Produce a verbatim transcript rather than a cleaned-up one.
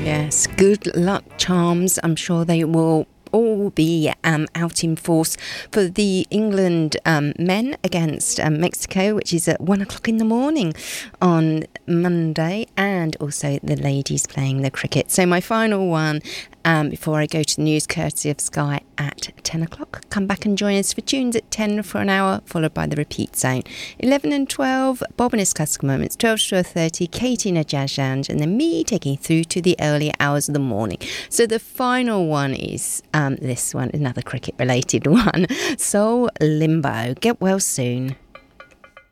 Yes, good luck charms. I'm sure they will all be um, out in force for the England um, men against um, Mexico, which is at one o'clock in the morning on Monday, and also the ladies playing the cricket. So my final one um, before I go to the news, courtesy of Sky at ten o'clock. Come back and join us for tunes at ten for an hour, followed by the repeat zone. eleven and twelve, Bob and his classical moments. twelve to twelve thirty, Katie in a jazz lounge, and then me taking through to the early hours of the morning. So the final one is um, this one, another cricket related one. Soul Limbo. Get well soon.